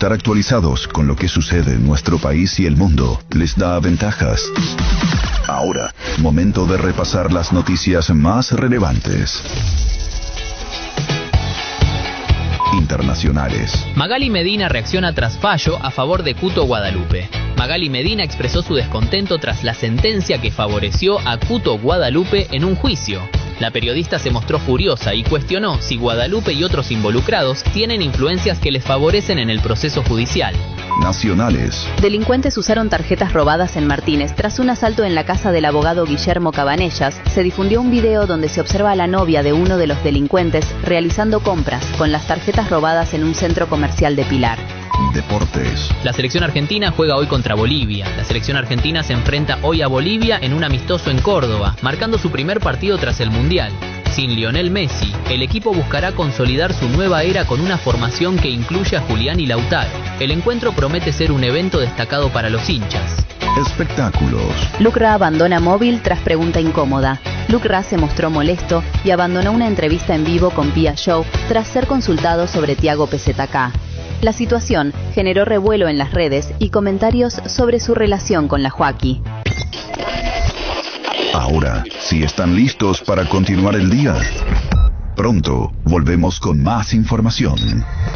Estar actualizados con lo que sucede en nuestro país y el mundo les da ventajas. Ahora, momento de repasar las noticias más relevantes. Internacionales. Magali Medina reacciona tras fallo a favor de Cuto Guadalupe. Magali Medina expresó su descontento tras la sentencia que favoreció a Cuto Guadalupe en un juicio. La periodista se mostró furiosa y cuestionó si Guadalupe y otros involucrados tienen influencias que les favorecen en el proceso judicial. Nacionales. Delincuentes usaron tarjetas robadas en Martínez. Tras un asalto en la casa del abogado Guillermo Cabanellas, se difundió un video donde se observa a la novia de uno de los delincuentes realizando compras con las tarjetas robadas en un centro comercial de Pilar. Deportes. La selección argentina juega hoy contra Bolivia. La selección argentina se enfrenta hoy a Bolivia en un amistoso en Córdoba, marcando su primer partido tras el Mundial. Sin Lionel Messi, el equipo buscará consolidar su nueva era con una formación que incluye a Julián y Lautaro. El encuentro promete ser un evento destacado para los hinchas. Espectáculos. Lucra abandona móvil tras pregunta incómoda. Lucra se mostró molesto y abandonó una entrevista en vivo con Pia Show tras ser consultado sobre Tiago PZK. La situación generó revuelo en las redes y comentarios sobre su relación con la Joaquí. Ahora, si están listos para continuar el día, pronto volvemos con más información.